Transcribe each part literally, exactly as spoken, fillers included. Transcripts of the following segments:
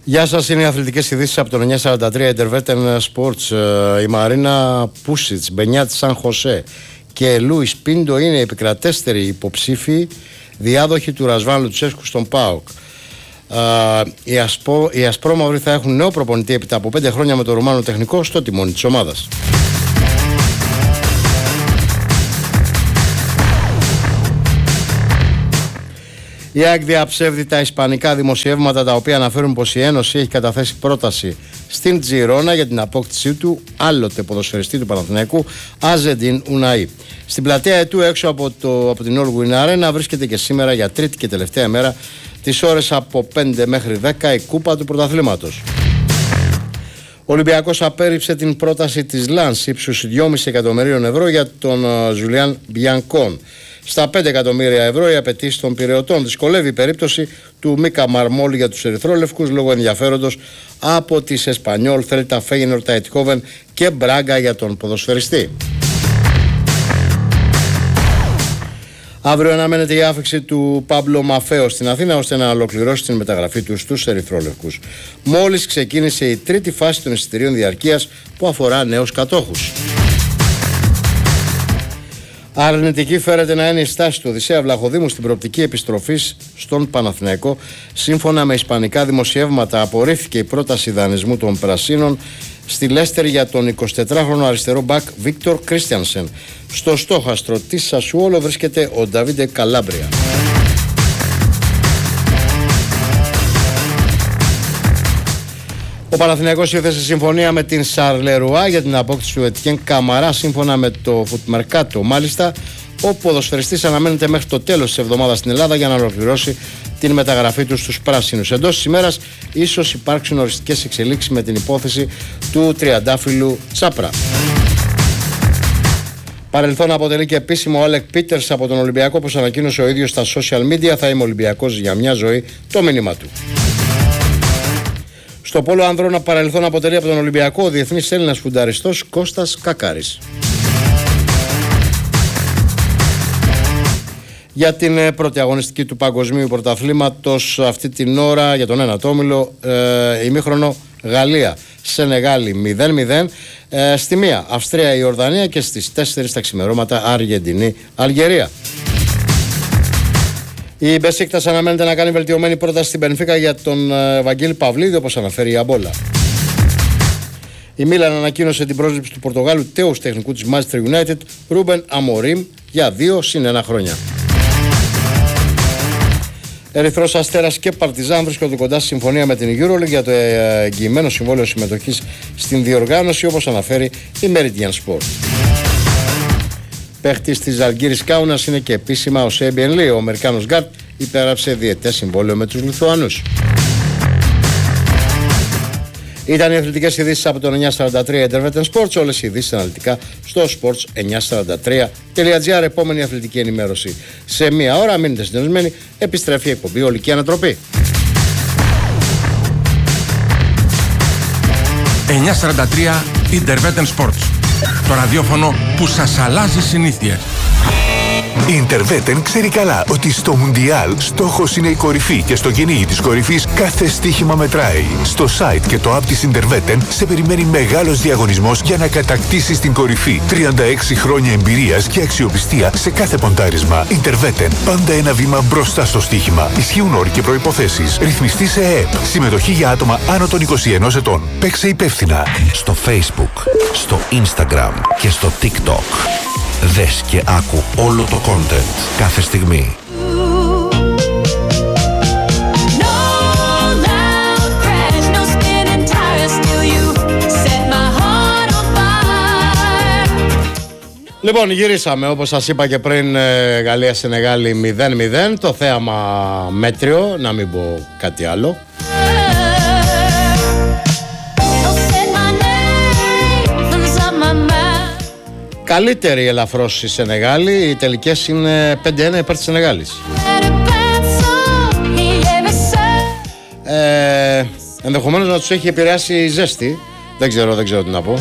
Γεια σας, είναι οι αθλητικές ειδήσεις από το εννιακόσια σαράντα τρία Intervetten Sports. Η Μαρίνα Πούσιτς, Μπενιάτ Σαν Χωσέ και Λούις Πίντο είναι οι επικρατέστεροι υποψήφοι διάδοχοι του Ρασβάν Λουτσέσκου στον ΠΑΟΚ. Οι, ασπο, οι ασπρόμαυροι θα έχουν νέο προπονητή έπειτα από πέντε χρόνια με τον Ρουμάνο τεχνικό στο τιμόνι της ομάδας. Η ΑΕΚ διαψεύδει τα ισπανικά δημοσιεύματα τα οποία αναφέρουν πως η Ένωση έχει καταθέσει πρόταση στην Τζιρόνα για την απόκτησή του άλλοτε ποδοσφαιριστή του Παναθηναϊκού Αζεντίν Ουναή. Στην πλατεία Ετού έξω από, το, από την All Win Arena βρίσκεται και σήμερα για τρίτη και τελευταία μέρα τις ώρες από πέντε μέχρι δέκα η κούπα του πρωταθλήματος. Ο Ολυμπιακός απέρριψε την πρόταση της Λανς ύψους δυόμισι εκατομμυρίων ευρώ για τον Ζουλιάν Μπιανκόν. Στα πέντε εκατομμύρια ευρώ οι απαιτήσεις των πειραιωτών. Δυσκολεύει η περίπτωση του Μίκα Μαρμόλη για τους ερυθρόλευκους λόγω ενδιαφέροντος από τις Εσπανιόλ, Θέλτα, Φέγενορ, Ταετχόβεν και Μπράγκα για τον ποδοσφαιριστή. Αύριο αναμένεται η άφηξη του Πάμπλο Μαφέο στην Αθήνα ώστε να ολοκληρώσει την μεταγραφή του στους ερυθρόλευκους. Μόλις ξεκίνησε η τρίτη φάση των εισιτηρίων διαρκείας που αφορά νέους κατόχους. Αρνητική φέρεται να είναι η στάση του Οδυσσέα Βλαχοδήμου στην προοπτική επιστροφής στον Παναθηναϊκό. Σύμφωνα με ισπανικά δημοσιεύματα, απορρίφθηκε η πρόταση δανεισμού των Πρασίνων στη Λέστερ για τον εικοσιτετράχρονο αριστερό μπακ Βίκτορ Κρίστιανσεν. Στο στόχαστρο της Σασουόλο βρίσκεται ο Νταβίντε Καλάμπρια. Ο Παναθηναϊκός ήρθε σε συμφωνία με την Σαρλερουά για την απόκτηση του Ετιέν Καμαρά σύμφωνα με το Φουτμαρκάτο. Μάλιστα, ο ποδοσφαιριστής αναμένεται μέχρι το τέλος της εβδομάδας στην Ελλάδα για να ολοκληρώσει την μεταγραφή του στους πράσινους. Εντός της ημέρας ίσως υπάρξουν οριστικές εξελίξεις με την υπόθεση του τριαντάφυλλου Τσάπρα. Παρελθόν αποτελεί και επίσημο ο Άλεκ Πίτερς από τον Ολυμπιακό, όπως ανακοίνωσε ο ίδιος στα social media. Θα είμαι Ολυμπιακός για μια ζωή, το μήνυμα του. Στο πόλο ανδρών παρελθόν αποτελεί από τον Ολυμπιακό ο διεθνής Έλληνας φουνταριστός Κώστας Κακάρης. Για την πρώτη αγωνιστική του παγκοσμίου πρωταθλήματος αυτή την ώρα για τον ένατο όμιλο, ε, ημίχρονο Γαλλία Σενεγάλη μηδέν μηδέν, ε, στη μία Αυστρία Ιορδανία και στις τέσσερις τα ξημερώματα Αργεντινή Αλγερία. Η Μπεσίκτας αναμένεται να κάνει βελτιωμένη πρόταση στην Μπενφίκα για τον Βαγγέλη Παυλίδη, όπως αναφέρει η Αμπόλα. Η Μίλαν ανακοίνωσε την πρόσληψη του Πορτογάλου τέους τεχνικού της Manchester United, Ρούμπεν Αμορίμ, για δύο συν ένα χρόνια. Ερυθρός Αστέρας και Παρτιζάν βρίσκονται κοντά στη συμφωνία με την EuroLeague για το εγγυημένο συμβόλαιο συμμετοχής στην διοργάνωση, όπως αναφέρει η Meridian Sport. Παίχτης της Ζαλγκίρης Κάουνας είναι και επίσημα ο Σέιμπιεν Λί. Ο Αμερικάνος γκάρντ υπέγραψε διετές συμβόλαιο με τους Λιθουανούς. Ήταν οι αθλητικές ειδήσεις από το εννιακόσια σαράντα τρία Intervetten Sports. Όλες οι ειδήσεις αναλυτικά στο sports εννιακόσια σαράντα τρία τελεία τζι άρ. Επόμενη αθλητική ενημέρωση σε μία ώρα. Μείνετε συντονισμένοι. Επιστρέφει η εκπομπή Ολική Ανατροπή. εννιακόσια σαράντα τρία Intervetten Sports. Το ραδιόφωνο που σας αλλάζει συνήθειες. Η Intervetten ξέρει καλά ότι στο Μουντιάλ στόχος είναι η κορυφή και στο κυνήγι της κορυφής κάθε στοίχημα μετράει. Στο site και το app της Intervetten σε περιμένει μεγάλος διαγωνισμός για να κατακτήσεις την κορυφή. τριάντα έξι χρόνια εμπειρίας και αξιοπιστία σε κάθε ποντάρισμα. Intervetten, πάντα ένα βήμα μπροστά στο στοίχημα. Ισχύουν όροι και προϋποθέσεις. Ρυθμιστή σε ΕΕΠ. Συμμετοχή για άτομα άνω των είκοσι ενός ετών. Παίξε υπεύθυνα. Στο Facebook, στο Instagram και στο TikTok. Δες και άκου όλο το content κάθε στιγμή. Λοιπόν, γυρίσαμε όπως σας είπα και πριν, Γαλλία Σενεγάλη μηδέν μηδέν. Το θέαμα μέτριο, να μην πω κάτι άλλο. Καλύτερη ελαφρώς η Σενεγάλη. Οι τελικές είναι πέντε ένα υπέρ της Σενεγάλης. ε, Ενδεχομένως να τους έχει επηρεάσει η ζέστη. Δεν ξέρω, δεν ξέρω τι να πω.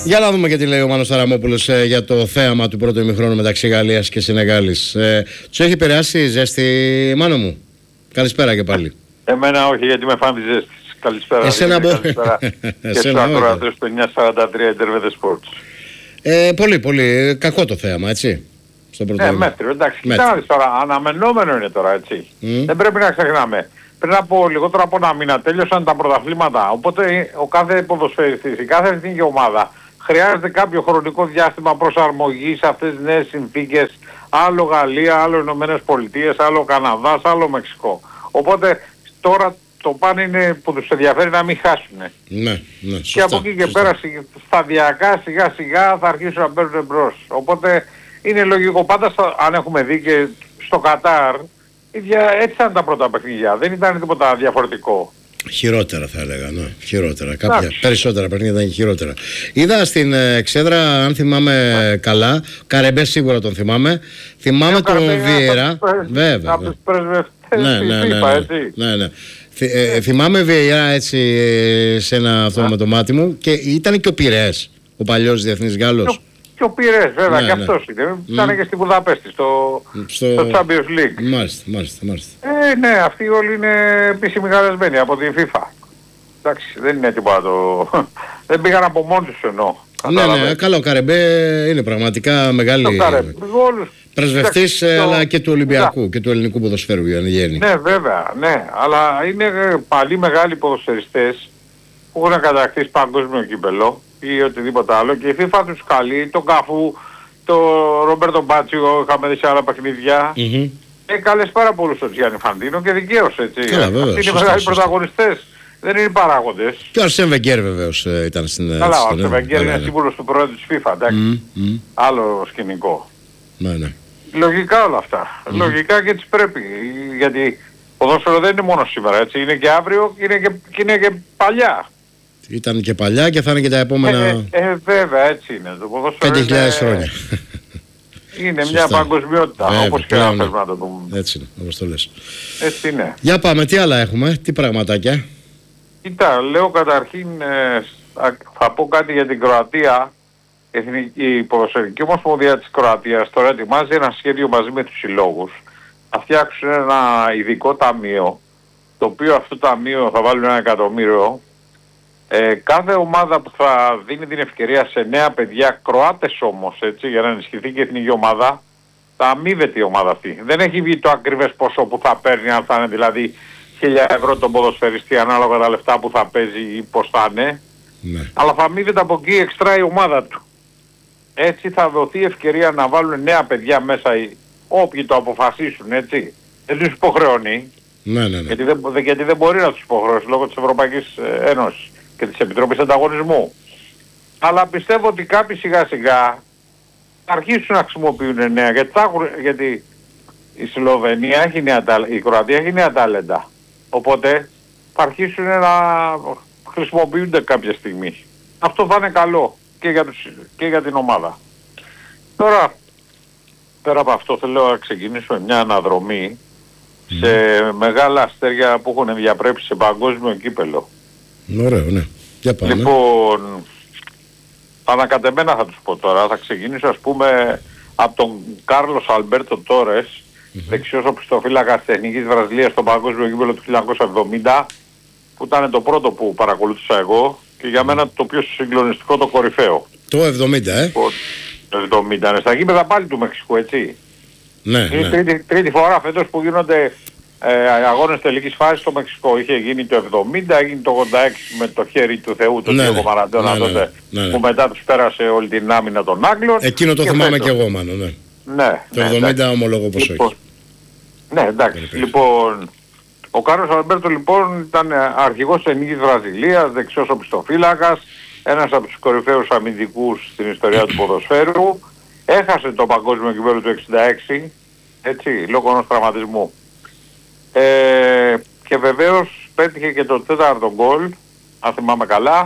Για να δούμε και τι λέει ο Μάνος Ταραμόπουλος ε, για το θέαμα του πρώτου ημιχρόνου μεταξύ Γαλλίας και Σενεγάλης. Ε, τους έχει επηρεάσει η ζέστη, Μάνο μου? Καλησπέρα και πάλι. Εμένα όχι, γιατί με φάνε τη ζέστη. Καλησπέρα. Εσένα μπορεί. Και στους ακροατές του εννιακόσια σαράντα τρία Intervete Sports. Ε, πολύ, πολύ κακό το θέαμα, έτσι. Στο πρώτο ε, μέτριο, εντάξει. Κοιτάξτε τώρα, αναμενόμενο είναι τώρα, έτσι. Mm. Δεν πρέπει να ξεχνάμε. Πριν από λιγότερο από ένα μήνα τέλειωσαν τα πρωταθλήματα. Οπότε ο κάθε ποδοσφαιριστής, η κάθε εθνική ομάδα χρειάζεται κάποιο χρονικό διάστημα προσαρμογής σε αυτές τις νέες συνθήκες. Άλλο Γαλλία, άλλο Ηνωμένες Πολιτείες, άλλο Καναδάς, άλλο Μεξικό. Οπότε τώρα το πάνε είναι που τους ενδιαφέρει να μην χάσουν. Ναι, ναι, σωστά, και από εκεί και σωστά. πέρα σταδιακά σιγά σιγά θα αρχίσουν να παίρνουν μπρος. Οπότε είναι λογικό πάντα στα, αν έχουμε δει και στο Κατάρ, έτσι ήταν τα πρώτα παιχνίδια, δεν ήταν τίποτα διαφορετικό. Χειρότερα θα έλεγα, ναι, χειρότερα. Κάποια Άξι. περισσότερα παιχνίδια ήταν χειρότερα. Είδα στην Εξέδρα, αν θυμάμαι yeah. καλά, Καρεμπέ σίγουρα τον θυμάμαι. Θυμάμαι τον Βιέρα. Βέβαια. Από τους πρεσβευτές ναι, ναι, ναι, ναι, έτσι. Ναι, ναι. Θυ, ε, θυμάμαι Βιέρα έτσι σε ένα αυτό yeah. με το μάτι μου και ήταν και ο Πειραιές, ο παλιός διεθνής Γάλλος. Και ο Πειραιές βέβαια, ναι, και ναι. αυτός είναι. Mm. Ήταν και στην Βουδαπέστη, στο, στο... στο Champions League. Μάλιστα, μάλιστα, μάλιστα. Ε, ναι, αυτοί όλοι είναι επίσημοι καλεσμένοι από την FIFA. Εντάξει, δεν είναι τίποτα το... δεν πήγαν από μόνοι τους εννοώ. Ναι, ναι, καλά, ο Καρεμπέ είναι πραγματικά μεγάλη πρεσβευτής, αλλά και του Ολυμπιακού yeah. και του ελληνικού ποδοσφαίρου για να γίνει. Ναι, βέβαια, ναι, αλλά είναι πάλι μεγάλοι ποδοσφαιριστές που έχουν κατακτήσει παγκόσμιο κύπελλο ή οτιδήποτε άλλο και η FIFA τους καλεί, τον Καφού, τον Ρομπέρτο Μπάτσιο, είχαμε δει σε άλλα παιχνίδια. Mm-hmm. Ε, καλές πάρα πολλούς τον Γιάννη Φαντίνο και δικαίως, έτσι. Καλά, βέβαια, αυτοί είναι οι μεγάλοι πρωταγωνιστές, δεν είναι οι παράγοντες. Και ο Αρσέν Βεγγέρ βεβαίως ήταν στην... Καλά, ο Αρσέν Βεγγέρ είναι σύμβουλος του πρόεδρου της FIFA, εντάξει. Mm, mm. Άλλο σκηνικό. Ναι, ναι. Λογικά όλα αυτά. Mm. Λογικά και έτσι πρέπει. Γιατί ποδόσφαιρο δεν είναι μόνο σήμερα, έτσι. Είναι και αύριο και είναι και, και, είναι και παλιά. Ήταν και παλιά και θα είναι και τα επόμενα... Ε, ε, ε βέβαια, έτσι είναι. Το ποδόσφαιρο πέντε χιλιάδες είναι... χρόνια. Είναι μια παγκοσμιότητα, βέβαια, όπως και να θέλουμε να το πούμε. Έτσι είναι, όπως το λες. Έτσι είναι. Για πάμε, τι άλλα έχουμε, τι πραγματάκια. Κοίτα, λέω καταρχήν, ε, θα πω κάτι για την Κροατία. Η Ποδοσφαιρική Ομοσπονδία της Κροατίας τώρα ετοιμάζει ένα σχέδιο μαζί με τους συλλόγους. Θα φτιάξουν ένα ειδικό ταμείο, το οποίο αυτό το ταμείο θα βάλουν ένα εκατομμύριο. Ε, κάθε ομάδα που θα δίνει την ευκαιρία σε νέα παιδιά, Κροάτες όμως, έτσι, για να ενισχυθεί και η εθνική ομάδα, θα αμείβεται η ομάδα αυτή. Δεν έχει βγει το ακριβές ποσό που θα παίρνει, αν θα είναι δηλαδή χίλια ευρώ τον ποδοσφαιριστή ανάλογα τα λεφτά που θα παίζει ή πώς θα είναι. Ναι. Αλλά θα αμείβεται από εκεί εξτρά η ομάδα του. Έτσι θα δοθεί ευκαιρία να βάλουν νέα παιδιά μέσα οι, όποιοι το αποφασίσουν, έτσι. Δεν τους υποχρεώνει. Ναι, ναι, ναι. Γιατί, δεν, γιατί δεν μπορεί να τους υποχρεώσει λόγω της Ευρωπαϊκής Ένωσης και της Επιτροπής Ανταγωνισμού. Αλλά πιστεύω ότι κάποιοι σιγά σιγά θα αρχίσουν να χρησιμοποιούν νέα, γιατί, θα, γιατί η Σλοβενία έχει νέα, η Κροατία έχει νέα τάλεντα. Οπότε θα αρχίσουν να χρησιμοποιούνται κάποια στιγμή. Αυτό θα είναι καλό και για, τους, και για την ομάδα. Τώρα, πέρα από αυτό θέλω να ξεκινήσουμε μια αναδρομή mm. σε μεγάλα αστέρια που έχουν διαπρέψει σε παγκόσμιο κύπελλο. Ωραίο, ναι. Για πάμε. Λοιπόν, ανακατεμένα θα τους πω τώρα. Θα ξεκινήσω ας πούμε από τον Κάρλος Αλμπέρτο Τόρες, mm-hmm. δεξιός οπισθοφύλακας της Εθνικής Βραζιλίας στο παγκόσμιο κύπελλο του χίλια εννιακόσια εβδομήντα, που ήταν το πρώτο που παρακολούθησα εγώ και για μένα το πιο συγκλονιστικό, το κορυφαίο. Το εβδομήντα, ε. Το εβδομήντα, ναι. Στα γήπεδα πάλι του Μεξικού, έτσι. Ναι, είναι ναι. Τρίτη, τρίτη φορά φέτος που γίνονται ε, αγώνες τελικής φάσης στο Μεξικό. Είχε γίνει το εβδομήντα, έγινε το ογδόντα έξι με το χέρι του Θεού, τον Διέγκο Μαραντόνα ναι, ναι, τότε, ναι, ναι. που μετά τους πέρασε όλη την άμυνα των Άγγλων. Εκείνο το θυμάμαι κι εγώ, μάλλον, ναι. Ναι. Το εβδομήντα ναι, ομολόγω πως λοιπόν, όχι. Ναι, εντάξει. Λοιπόν, ο Κάρλος Αλμπέρτο λοιπόν ήταν αρχηγός της Εθνικής Βραζιλίας, δεξιός οπισθοφύλακας, ένας από τους κορυφαίους αμυντικούς στην ιστορία του ποδοσφαίρου. Έχασε το παγκόσμιο κυπέλλο του εξήντα έξι, έτσι, λόγω ενός τραυματισμού. Ε, και βεβαίως πέτυχε και το τέταρτο γκολ, αν θυμάμαι καλά,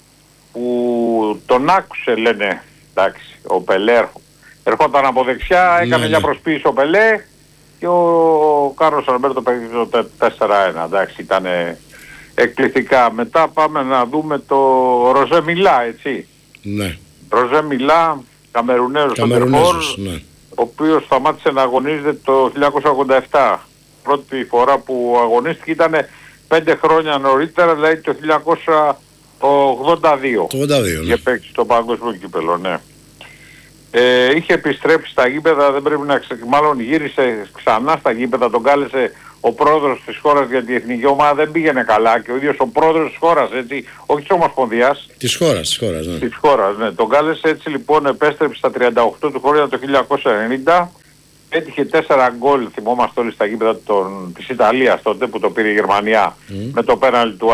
που τον άκουσε, λένε, εντάξει, ο Πελέ. Ερχόταν από δεξιά, έκανε ναι, μια ναι. προσποίηση ο Πελέ και ο Κάρλος Αλμπέρτο παίξει το τέσσερα ένα, εντάξει, ήταν εκπληκτικά. Μετά πάμε να δούμε το Ροζέ Μιλά, έτσι. Ναι. Ροζέ Μιλά, Καμερουνέος, Καμερουνέζος, ναι. ο οποίος σταμάτησε να αγωνίζεται το χίλια εννιακόσια ογδόντα επτά. Πρώτη φορά που αγωνίστηκε ήταν πέντε χρόνια νωρίτερα, δηλαδή το χίλια εννιακόσια ογδόντα δύο. Το ογδόντα δύο, ναι. Και παίξει το παγκόσμιο κύπελλο, ναι. Ε, είχε επιστρέψει στα γήπεδα, δεν πρέπει να ξε... μάλλον γύρισε ξανά στα γήπεδα, τον κάλεσε ο πρόεδρος της χώρας, γιατί η εθνική ομάδα δεν πήγαινε καλά και ο ίδιος ο πρόεδρος της χώρας, έτσι, όχι της Ομοσπονδίας. Της χώρας, της χώρας, ναι. Της χώρας, ναι. Τον κάλεσε, έτσι λοιπόν επέστρεψε στα τριάντα οκτώ του χρόνια το χίλια εννιακόσια ενενήντα, έτυχε τέσσερα γκολ, θυμόμαστε όλοι, στα γήπεδα των... της Ιταλίας τότε που το πήρε η Γερμανία mm. με το πέναλτι του